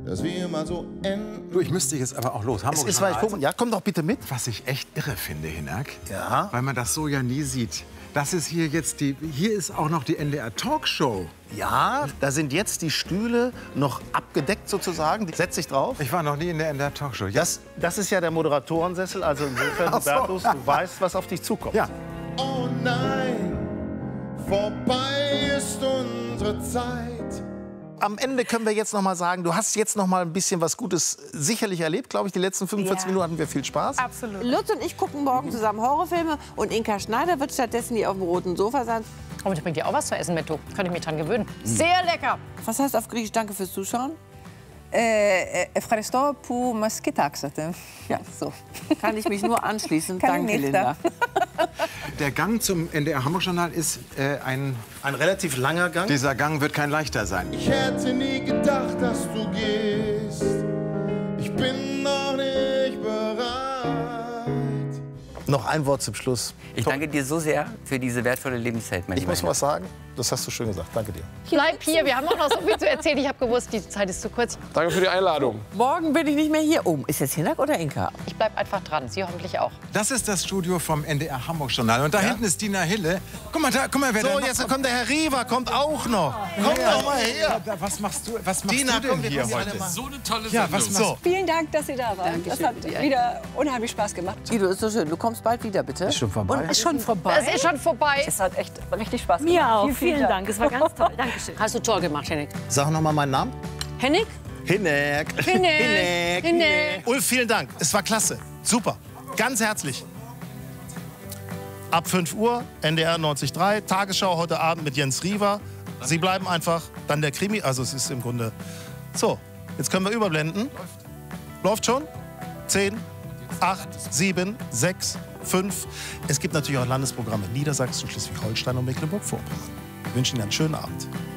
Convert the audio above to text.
dass wir mal so enden. Du, ich müsste jetzt aber auch los. Es ist weit gucken. Ja, komm doch bitte mit. Was ich echt irre finde, Hinak, Ja. weil man das so ja nie sieht. Das ist hier jetzt hier ist auch noch die NDR Talkshow. Ja, da sind jetzt die Stühle noch abgedeckt sozusagen. Setz dich drauf. Ich war noch nie in der NDR Talkshow. Ja. Das ist ja der Moderatorensessel. Also insofern, Ach so. Hubertus, du weißt, was auf dich zukommt. Ja. Oh nein, vorbei ist unsere Zeit. Am Ende können wir jetzt noch mal sagen, du hast jetzt noch mal ein bisschen was Gutes sicherlich erlebt, glaube ich. Die letzten 45 Minuten hatten wir viel Spaß. Absolut. Lutz und ich gucken morgen zusammen Horrorfilme und Inka Schneider wird stattdessen hier auf dem roten Sofa sein. Und ich bring dir auch was zu essen mit, du. Kann ich mich dran gewöhnen. Sehr lecker. Was heißt auf Griechisch Danke fürs Zuschauen? Ευχαριστώ που μας κοιτάξατε. Ja, so. Kann ich mich nur anschließen. Keine Danke, Nächte. Linda. Der Gang zum NDR Hamburg-Journal ist Ein relativ langer Gang. Dieser Gang wird kein leichter sein. Ich hätte nie gedacht, dass du gehst. Ich bin noch nicht bereit. Noch ein Wort zum Schluss. Ich danke dir so sehr für diese wertvolle Lebenszeit, mein Ich lieber muss Hinak. was sagen. Das hast du schön gesagt. Danke dir. Bleib hier, wir haben auch noch so viel zu erzählen. Ich habe gewusst, die Zeit ist zu kurz. Danke für die Einladung. Morgen bin ich nicht mehr hier. Oh, ist jetzt Hinak oder Inka? Ich bleib einfach dran, Sie hoffentlich auch. Das ist das Studio vom NDR Hamburg-Journal. Und da hinten ist Dina Hille. Guck mal, wer So, da noch jetzt kommt der Herr Riva, kommt auch noch. Komm doch mal her. Was machst du Dina, denn komm, wir hier kommen heute? alle mal. So eine tolle Ja, was Sendung. machst Vielen Dank, dass Sie da waren. Das hat wieder unheimlich Spaß gemacht. Guido, ist so schön. Du kommst bald wieder, bitte. Ist schon vorbei. Ist schon vorbei. Es ist schon vorbei. Es hat echt richtig Spaß gemacht. Mir auch. Vielen Dank. Es war ganz toll. Dankeschön. Hast du toll gemacht, Henning. Sag noch mal meinen Namen. Henning? Hinek. Hinek. Hinek. Ulf, vielen Dank. Es war klasse. Super. Ganz herzlich. Ab 5 Uhr, NDR 90.3, Tagesschau heute Abend mit Jens Riva. Sie bleiben einfach, dann der Krimi. Also es ist im Grunde... So, jetzt können wir überblenden. Läuft schon? 10, 8, 7, 6, 5. Es gibt natürlich auch Landesprogramme Niedersachsen, Schleswig-Holstein und Mecklenburg-Vorpommern. Wir wünschen Ihnen einen schönen Abend.